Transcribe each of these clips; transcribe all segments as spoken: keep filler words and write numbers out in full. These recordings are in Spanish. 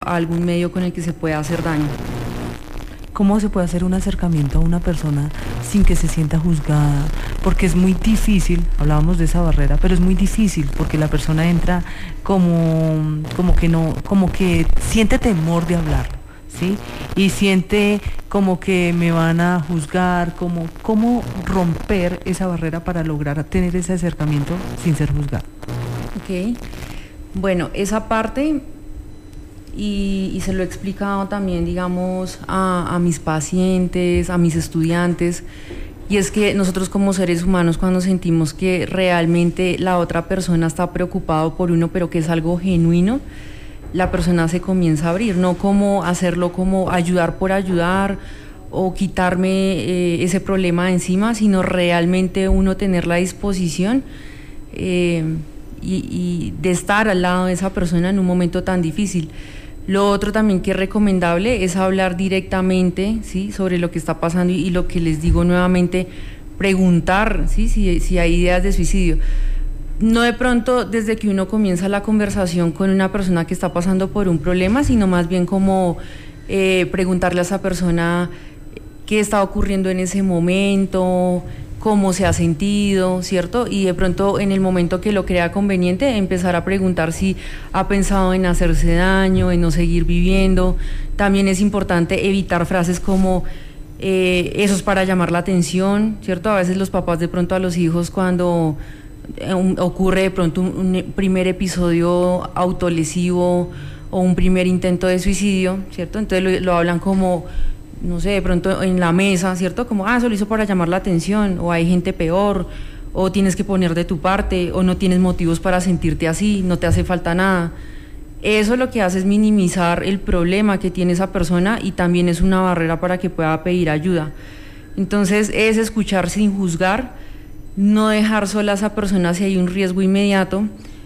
a algún medio con el que se pueda hacer daño. ¿Cómo se puede hacer un acercamiento a una persona sin que se sienta juzgada? Porque es muy difícil, hablábamos de esa barrera, pero es muy difícil porque la persona entra como, como que no, como que siente temor de hablar, ¿sí? Y siente como que me van a juzgar, como, ¿cómo romper esa barrera para lograr tener ese acercamiento sin ser juzgado? Ok, bueno, esa parte... Y, y se lo he explicado también, digamos, a, a mis pacientes, a mis estudiantes, y es que nosotros como seres humanos, cuando sentimos que realmente la otra persona está preocupada por uno, pero que es algo genuino, la persona se comienza a abrir, no como hacerlo como ayudar por ayudar o quitarme eh, ese problema de encima, sino realmente uno tener la disposición eh, y, y de estar al lado de esa persona en un momento tan difícil. Lo otro también que es recomendable es hablar directamente, ¿sí?, sobre lo que está pasando y, y lo que les digo nuevamente, preguntar, ¿sí?, si, si hay ideas de suicidio. No de pronto desde que uno comienza la conversación con una persona que está pasando por un problema, sino más bien como eh, preguntarle a esa persona qué está ocurriendo en ese momento, cómo se ha sentido, ¿cierto? Y de pronto en el momento que lo crea conveniente empezar a preguntar si ha pensado en hacerse daño, en no seguir viviendo. También es importante evitar frases como eh, eso es para llamar la atención, ¿cierto? A veces los papás de pronto a los hijos cuando eh, un, ocurre de pronto un, un primer episodio autolesivo o un primer intento de suicidio, ¿cierto? Entonces lo, lo hablan como... no sé, de pronto en la mesa, ¿cierto? Como, ah, eso lo hizo para llamar la atención, o hay gente peor, o tienes que poner de tu parte, o no tienes motivos para sentirte así, no te hace falta nada. Eso lo que hace es minimizar el problema que tiene esa persona y también es una barrera para que pueda pedir ayuda. Entonces es escuchar sin juzgar, no dejar sola a esa persona si hay un riesgo inmediato.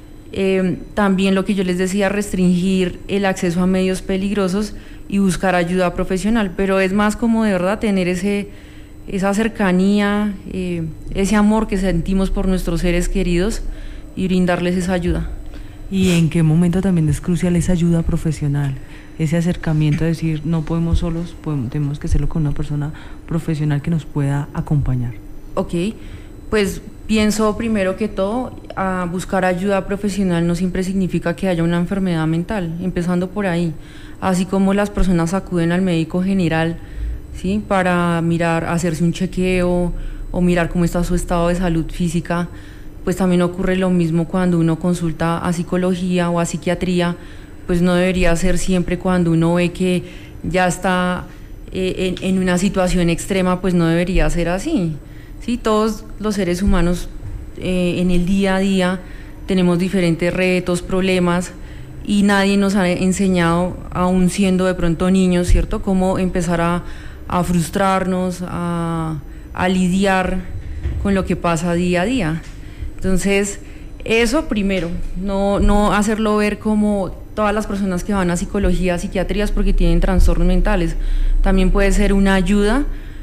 Eh, también lo que yo les decía, restringir el acceso a medios peligrosos y buscar ayuda profesional, pero es más como de verdad tener ese, esa cercanía, eh, ese amor que sentimos por nuestros seres queridos y brindarles esa ayuda. ¿Y en qué momento también es crucial esa ayuda profesional? Ese acercamiento a decir, no podemos solos, podemos, tenemos que hacerlo con una persona profesional que nos pueda acompañar. Ok, pues pienso primero que todo, a buscar ayuda profesional no siempre significa que haya una enfermedad mental, empezando por ahí. Así como las personas acuden al médico general, ¿sí?, para mirar, hacerse un chequeo o mirar cómo está su estado de salud física, pues también ocurre lo mismo cuando uno consulta a psicología o a psiquiatría, pues no debería ser siempre cuando uno ve que ya está eh, en, en una situación extrema, pues no debería ser así, ¿sí? Todos los seres humanos eh, en el día a día tenemos diferentes retos, problemas, y nadie nos ha enseñado, aún siendo de pronto niños, ¿cierto?, cómo empezar a, a frustrarnos, a, a lidiar con lo que pasa día a día. Entonces, eso primero, no, no hacerlo ver como todas las personas que van a psicología, psiquiatrías porque tienen trastornos mentales. También puede ser una ayuda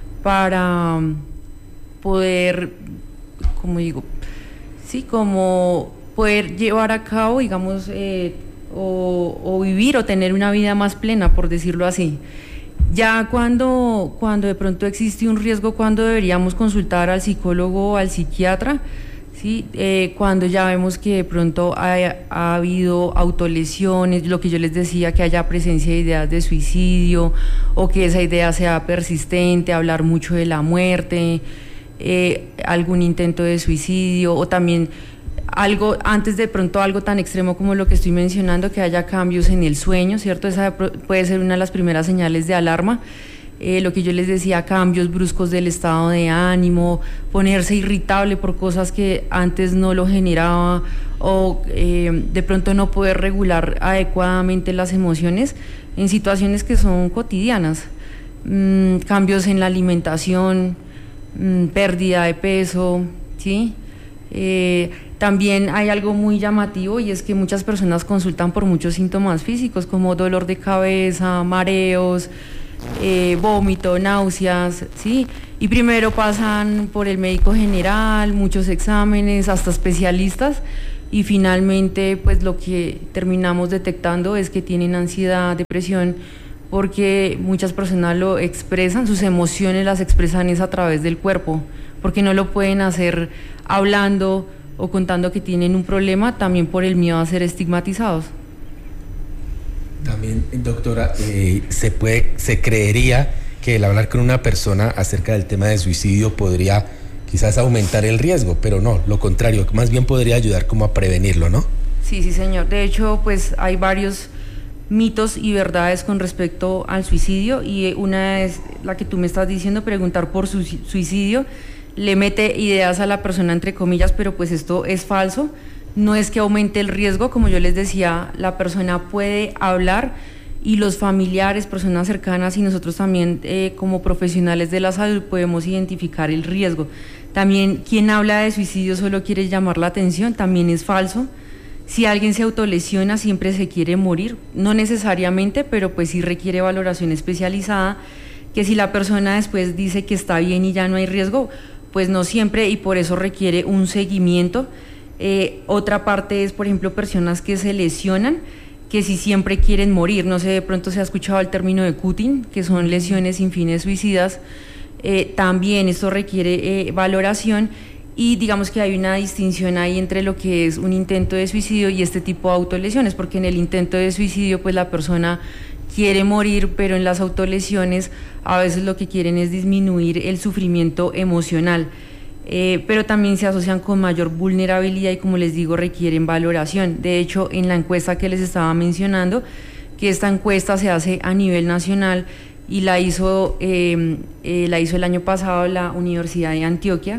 para poder, como digo, sí, como poder llevar a cabo, digamos, eh, O, o vivir o tener una vida más plena, por decirlo así. Ya cuando, cuando de pronto existe un riesgo, cuando deberíamos consultar al psicólogo o al psiquiatra, ¿sí? Eh, cuando ya vemos que de pronto ha, ha habido autolesiones, lo que yo les decía, que haya presencia de ideas de suicidio o que esa idea sea persistente, hablar mucho de la muerte, eh, algún intento de suicidio o también algo, antes de pronto algo tan extremo como lo que estoy mencionando, que haya cambios en el sueño, ¿cierto? Esa puede ser una de las primeras señales de alarma. Eh, lo que yo les decía, cambios bruscos del estado de ánimo, ponerse irritable por cosas que antes no lo generaba, o eh, de pronto no poder regular adecuadamente las emociones en situaciones que son cotidianas. Mm, cambios en la alimentación, mm, pérdida de peso, ¿sí? Eh, también hay algo muy llamativo y es que muchas personas consultan por muchos síntomas físicos como dolor de cabeza, mareos, eh, vómito, náuseas, ¿sí? Y primero pasan por el médico general, muchos exámenes, hasta especialistas, y finalmente pues lo que terminamos detectando es que tienen ansiedad, depresión, porque muchas personas lo expresan, sus emociones las expresan es a través del cuerpo, porque no lo pueden hacer hablando o contando que tienen un problema, también por el miedo a ser estigmatizados. También, doctora, eh, se puede, se creería que el hablar con una persona acerca del tema de suicidio podría quizás aumentar el riesgo, pero no, lo contrario, más bien podría ayudar como a prevenirlo, ¿no? Sí, sí, señor. De hecho, pues hay varios mitos y verdades con respecto al suicidio, y una es la que tú me estás diciendo, preguntar por su suicidio le mete ideas a la persona entre comillas, pero pues esto es falso. No es que aumente el riesgo, como yo les decía, la persona puede hablar y los familiares, personas cercanas y nosotros también eh, como profesionales de la salud podemos identificar el riesgo. También quien habla de suicidio solo quiere llamar la atención, también es falso. Si alguien se autolesiona siempre se quiere morir, no necesariamente, pero pues sí requiere valoración especializada, que si la persona después dice que está bien y ya no hay riesgo, pues no siempre, y por eso requiere un seguimiento. Eh, otra parte es, por ejemplo, personas que se lesionan, que si siempre quieren morir, no sé, de pronto se ha escuchado el término de cutting, que son lesiones sin fines suicidas, eh, también esto requiere eh, valoración. Y digamos que hay una distinción ahí entre lo que es un intento de suicidio y este tipo de autolesiones, porque en el intento de suicidio pues la persona quiere morir, pero en las autolesiones a veces lo que quieren es disminuir el sufrimiento emocional, eh, pero también se asocian con mayor vulnerabilidad y, como les digo, requieren valoración. De hecho, en la encuesta que les estaba mencionando, que esta encuesta se hace a nivel nacional y la hizo, eh, eh, la hizo el año pasado la Universidad de Antioquia,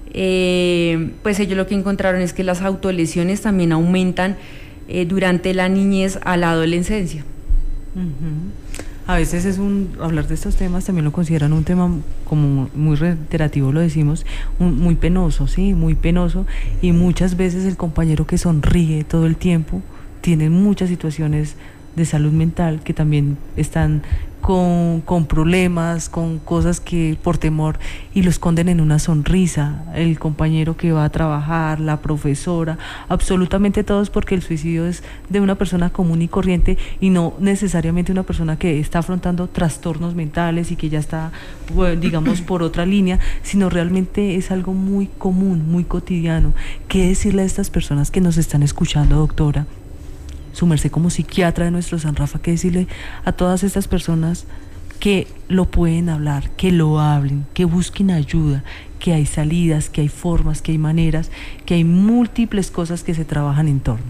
Eh, pues ellos lo que encontraron es que las autolesiones también aumentan eh, durante la niñez a la adolescencia. Uh-huh. A veces es un, hablar de estos temas también lo consideran un tema como muy reiterativo, lo decimos, un, muy penoso, sí, muy penoso, y muchas veces el compañero que sonríe todo el tiempo tiene muchas situaciones de salud mental que también están con, con problemas, con cosas que por temor, y lo esconden en una sonrisa, el compañero que va a trabajar, la profesora, absolutamente todos, porque el suicidio es de una persona común y corriente y no necesariamente una persona que está afrontando trastornos mentales y que ya está, bueno, digamos, por otra línea, sino realmente es algo muy común, muy cotidiano. ¿Qué decirle a estas personas que nos están escuchando, doctora? Su merced como psiquiatra de nuestro San Rafa, que decirle a todas estas personas que lo pueden hablar, que lo hablen, que busquen ayuda, que hay salidas, que hay formas, que hay maneras, que hay múltiples cosas que se trabajan en torno?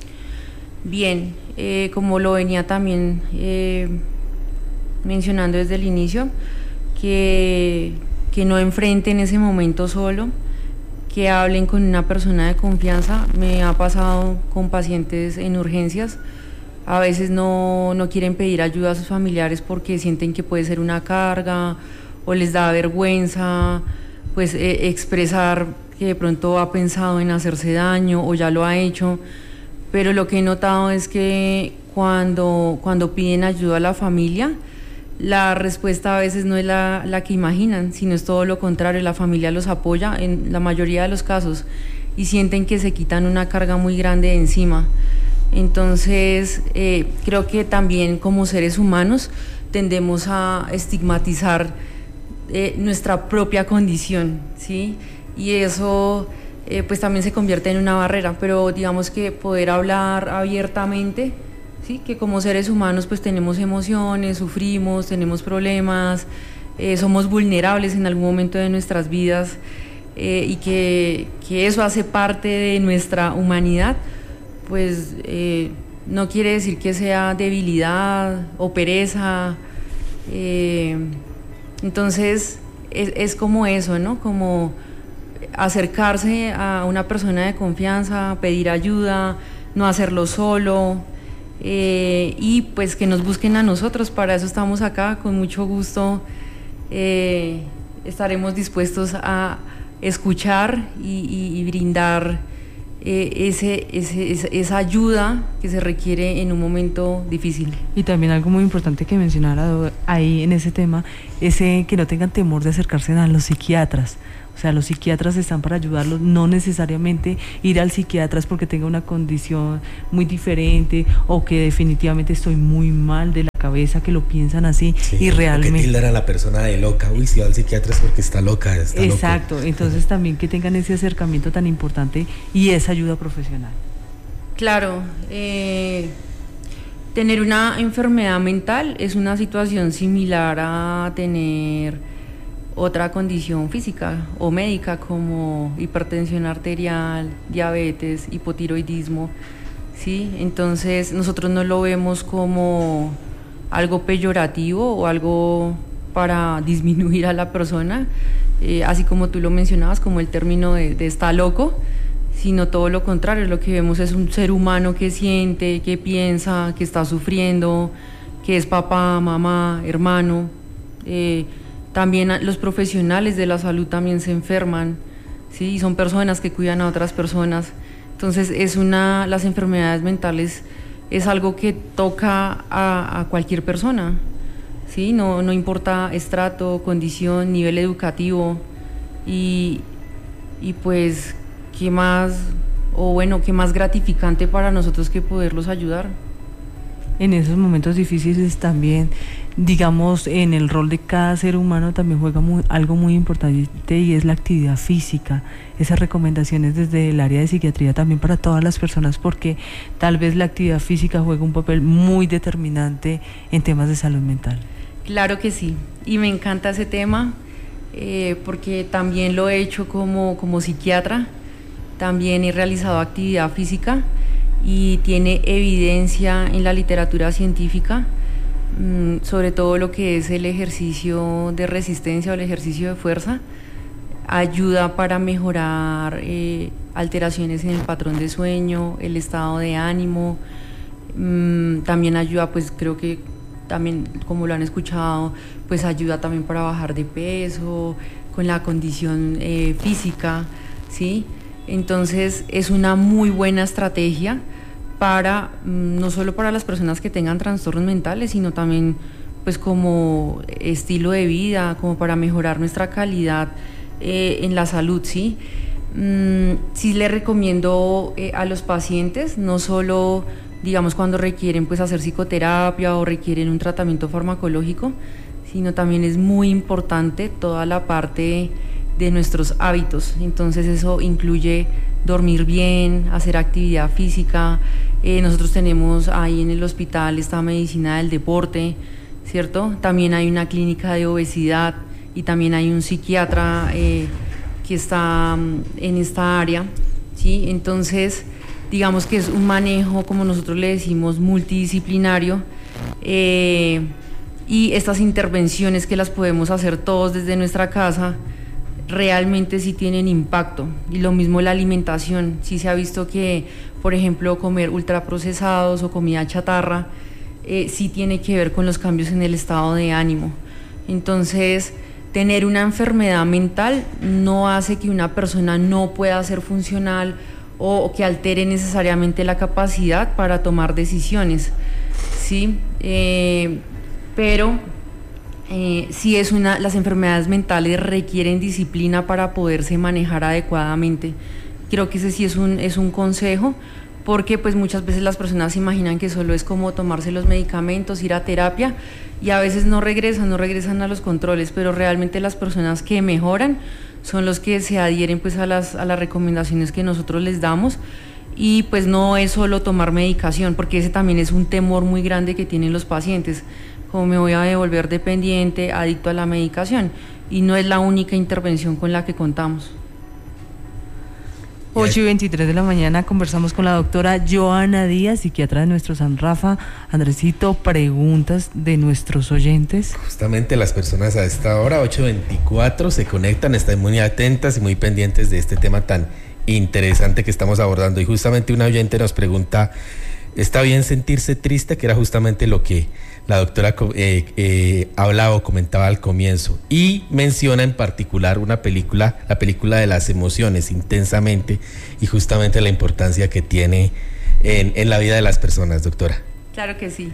Bien, eh, como lo venía también eh, mencionando desde el inicio, que, que no enfrenten ese momento solo, que hablen con una persona de confianza. Me ha pasado con pacientes en urgencias, a veces no, no quieren pedir ayuda a sus familiares porque sienten que puede ser una carga o les da vergüenza pues eh, expresar que de pronto ha pensado en hacerse daño o ya lo ha hecho, pero lo que he notado es que cuando, cuando piden ayuda a la familia, la respuesta a veces no es la, la que imaginan, sino es todo lo contrario. La familia los apoya en la mayoría de los casos y sienten que se quitan una carga muy grande de encima. Entonces, eh, creo que también como seres humanos tendemos a estigmatizar eh, nuestra propia condición, ¿sí? Y eso eh, pues también se convierte en una barrera, pero digamos que poder hablar abiertamente, ¿sí? Que como seres humanos pues tenemos emociones, sufrimos, tenemos problemas, eh, somos vulnerables en algún momento de nuestras vidas, eh, y que, que eso hace parte de nuestra humanidad, pues eh, no quiere decir que sea debilidad o pereza. Eh, entonces es, es como eso, ¿no? Como acercarse a una persona de confianza, pedir ayuda, no hacerlo solo. Eh, y pues que nos busquen a nosotros, para eso estamos acá, con mucho gusto eh, estaremos dispuestos a escuchar y, y, y brindar eh, ese, ese, esa, esa ayuda que se requiere en un momento difícil. Y también algo muy importante que mencionara ahí en ese tema, ese que no tengan temor de acercarse a los psiquiatras. O sea, los psiquiatras están para ayudarlos, no necesariamente ir al psiquiatra porque tenga una condición muy diferente o que definitivamente estoy muy mal de la cabeza, que lo piensan así, sí, y realmente... que tildan a la persona de loca, uy, si va al psiquiatra es porque está loca, está Exacto, loco. Entonces también que tengan ese acercamiento tan importante y esa ayuda profesional. Claro, eh, tener una enfermedad mental es una situación similar a tener otra condición física o médica como hipertensión arterial, diabetes, hipotiroidismo, ¿sí? Entonces nosotros no lo vemos como algo peyorativo o algo para disminuir a la persona, eh, así como tú lo mencionabas, como el término de, de está loco, sino todo lo contrario. Lo que vemos es un ser humano que siente, que piensa, que está sufriendo, que es papá, mamá, hermano. Eh, también los profesionales de la salud también se enferman, ¿sí? Y son personas que cuidan a otras personas. Entonces es una, las enfermedades mentales es algo que toca a, a cualquier persona, ¿sí? No, no importa estrato, condición, nivel educativo, y, y pues qué más, o bueno, qué más gratificante para nosotros que poderlos ayudar. En esos momentos difíciles también, digamos, en el rol de cada ser humano también juega muy, algo muy importante, y es la actividad física. Esas recomendaciones desde el área de psiquiatría también para todas las personas, porque tal vez la actividad física juega un papel muy determinante en temas de salud mental. Claro que sí, y me encanta ese tema, eh, porque también lo he hecho como, como psiquiatra, también he realizado actividad física, y tiene evidencia en la literatura científica, mmm, sobre todo lo que es el ejercicio de resistencia o el ejercicio de fuerza, ayuda para mejorar eh, alteraciones en el patrón de sueño, el estado de ánimo, mmm, también ayuda, pues creo que también, como lo han escuchado, pues ayuda también para bajar de peso, con la condición eh, física, ¿sí? Entonces es una muy buena estrategia para, no solo para las personas que tengan trastornos mentales, sino también pues como estilo de vida, como para mejorar nuestra calidad eh, en la salud, ¿sí? Mm, sí le recomiendo eh, a los pacientes, no solo digamos cuando requieren pues hacer psicoterapia o requieren un tratamiento farmacológico, sino también es muy importante toda la parte de nuestros hábitos. Entonces eso incluye dormir bien, hacer actividad física. Eh, nosotros tenemos ahí en el hospital esta medicina del deporte, ¿cierto? También hay una clínica de obesidad y también hay un psiquiatra eh, que está um, en esta área, ¿sí? Entonces digamos que es un manejo, como nosotros le decimos, multidisciplinario, eh, y estas intervenciones que las podemos hacer todos desde nuestra casa realmente sí tienen impacto. Y lo mismo la alimentación, sí se ha visto que, por ejemplo, comer ultraprocesados o comida chatarra eh, sí tiene que ver con los cambios en el estado de ánimo. Entonces, tener una enfermedad mental no hace que una persona no pueda ser funcional o, o que altere necesariamente la capacidad para tomar decisiones, ¿sí? Eh, pero Eh, sí es una, las enfermedades mentales requieren disciplina para poderse manejar adecuadamente. Creo que ese sí es un, es un consejo, porque pues muchas veces las personas se imaginan que solo es como tomarse los medicamentos, ir a terapia, y a veces no regresan, no regresan a los controles, pero realmente las personas que mejoran son los que se adhieren pues a las, a las recomendaciones que nosotros les damos. Y pues no es solo tomar medicación, porque ese también es un temor muy grande que tienen los pacientes, como me voy a devolver dependiente, adicto a la medicación, y no es la única intervención con la que contamos. ocho y veintitrés de la mañana conversamos con la doctora Joana Díaz, psiquiatra de nuestro San Rafa. Andresito, preguntas de nuestros oyentes. Justamente las personas a esta hora, ocho veinticuatro, se conectan, están muy atentas y muy pendientes de este tema tan interesante que estamos abordando. Y justamente un oyente nos pregunta, está bien sentirse triste, que era justamente lo que la doctora eh, eh, hablaba o comentaba al comienzo, y menciona en particular una película, la película de las emociones, Intensamente, y justamente la importancia que tiene en, en la vida de las personas, doctora. Claro que sí.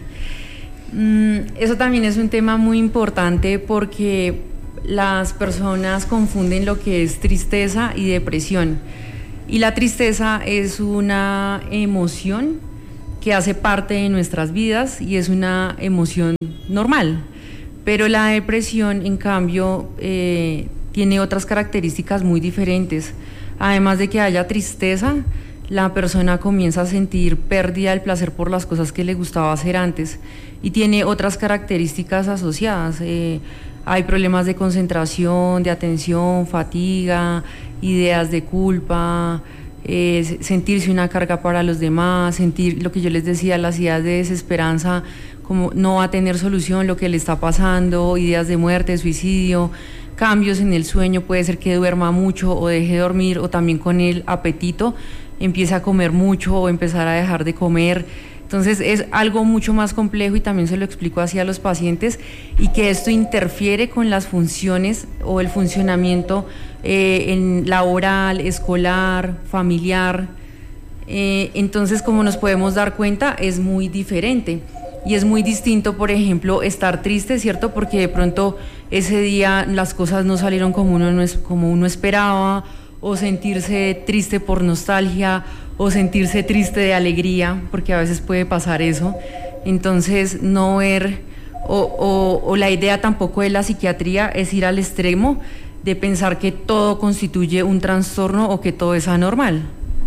Mm, eso también es un tema muy importante porque las personas confunden lo que es tristeza y depresión. Y la tristeza es una emoción que hace parte de nuestras vidas y es una emoción normal. Pero la depresión, en cambio, eh, tiene otras características muy diferentes. Además de que haya tristeza, la persona comienza a sentir pérdida del placer por las cosas que le gustaba hacer antes y tiene otras características asociadas. Eh, hay problemas de concentración, de atención, fatiga, ideas de culpa, eh, sentirse una carga para los demás, sentir lo que yo les decía, las ideas de desesperanza, como no va a tener solución lo que le está pasando, ideas de muerte, de suicidio, cambios en el sueño, puede ser que duerma mucho o deje de dormir, o también con el apetito empiece a comer mucho o empezar a dejar de comer. Entonces es algo mucho más complejo y también se lo explico así a los pacientes, y que esto interfiere con las funciones o el funcionamiento eh, en laboral, escolar, familiar. Eh, entonces, como nos podemos dar cuenta, es muy diferente y es muy distinto, por ejemplo, estar triste, ¿cierto? Porque de pronto ese día las cosas no salieron como uno, no es, como uno esperaba, o sentirse triste por nostalgia, o sentirse triste de alegría, porque a veces puede pasar eso. Entonces, no ver, o, o, o la idea tampoco de la psiquiatría es ir al extremo de pensar que todo constituye un trastorno o que todo es anormal,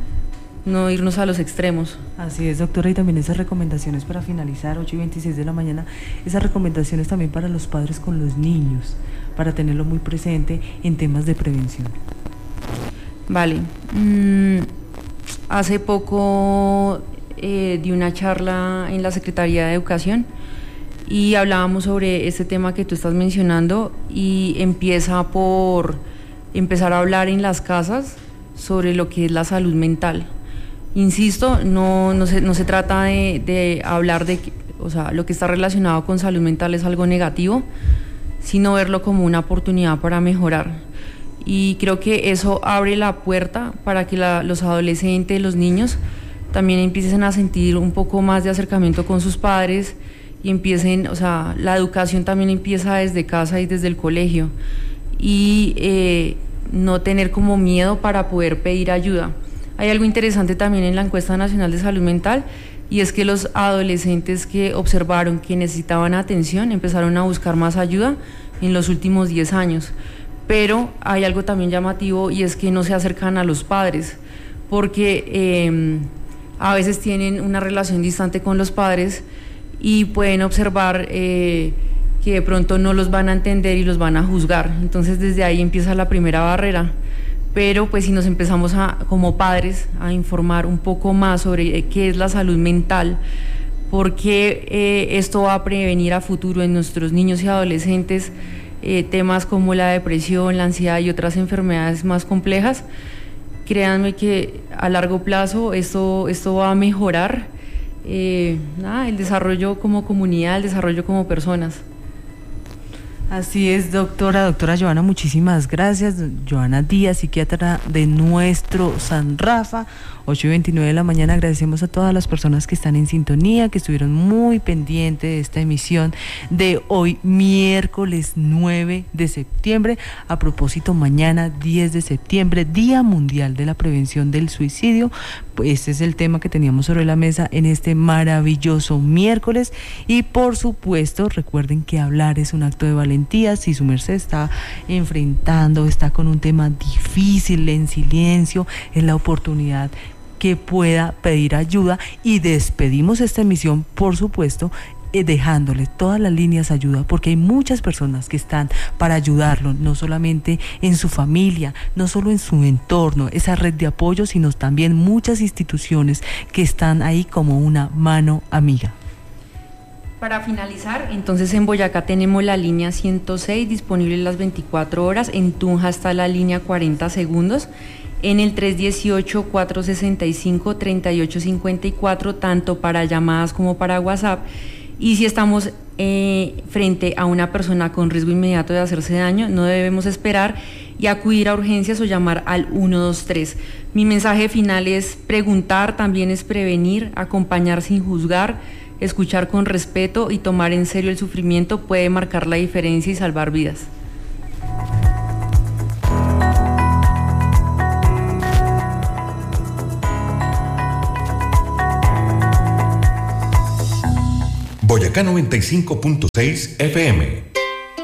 no irnos a los extremos. Así es, doctora, y también esas recomendaciones para finalizar, ocho y veintiséis de la mañana, esas recomendaciones también para los padres con los niños, para tenerlo muy presente en temas de prevención. Vale. Mm, hace poco eh, di una charla en la Secretaría de Educación y hablábamos sobre este tema que tú estás mencionando, y empieza por empezar a hablar en las casas sobre lo que es la salud mental. Insisto, no, no, se, no se trata de, de hablar de, o sea, lo que está relacionado con salud mental es algo negativo, sino verlo como una oportunidad para mejorar. Y creo que eso abre la puerta para que la, los adolescentes, los niños, también empiecen a sentir un poco más de acercamiento con sus padres y empiecen, o sea, la educación también empieza desde casa y desde el colegio, y eh, no tener como miedo para poder pedir ayuda. Hay algo interesante también en la encuesta nacional de salud mental, y es que los adolescentes que observaron que necesitaban atención empezaron a buscar más ayuda en los últimos diez años. Pero hay algo también llamativo, y es que no se acercan a los padres, porque eh, a veces tienen una relación distante con los padres y pueden observar eh, que de pronto no los van a entender y los van a juzgar. Entonces desde ahí empieza la primera barrera. Pero pues si nos empezamos a, como padres, a informar un poco más sobre qué es la salud mental, porque eh, esto va a prevenir a futuro en nuestros niños y adolescentes Eh, temas como la depresión, la ansiedad y otras enfermedades más complejas. Créanme que a largo plazo esto, esto va a mejorar eh, nada, el desarrollo como comunidad, el desarrollo como personas. Así es, doctora, doctora Joana, muchísimas gracias. Joana Díaz, psiquiatra de nuestro San Rafa, ocho y veintinueve de la mañana. Agradecemos a todas las personas que están en sintonía, que estuvieron muy pendientes de esta emisión de hoy, miércoles nueve de septiembre. A propósito, mañana diez de septiembre, Día Mundial de la Prevención del Suicidio. Pues este es el tema que teníamos sobre la mesa en este maravilloso miércoles. Y por supuesto, recuerden que hablar es un acto de valentía. Si su merced está enfrentando, está con un tema difícil, en silencio, es la oportunidad que pueda pedir ayuda. Y despedimos esta emisión, por supuesto, eh, dejándole todas las líneas ayuda, porque hay muchas personas que están para ayudarlo, no solamente en su familia, no solo en su entorno, esa red de apoyo, sino también muchas instituciones que están ahí como una mano amiga. Para finalizar, entonces en Boyacá tenemos la línea ciento seis disponible las veinticuatro horas, en Tunja está la línea cuarenta segundos, en el tres dieciocho, cuatrocientos sesenta y cinco, treinta y ocho cincuenta y cuatro, tanto para llamadas como para WhatsApp. Y si estamos eh, frente a una persona con riesgo inmediato de hacerse daño, no debemos esperar y acudir a urgencias o llamar al uno dos tres. Mi mensaje final es preguntar, también es prevenir, acompañar sin juzgar, escuchar con respeto y tomar en serio el sufrimiento puede marcar la diferencia y salvar vidas. Boyacá noventa y cinco punto seis F M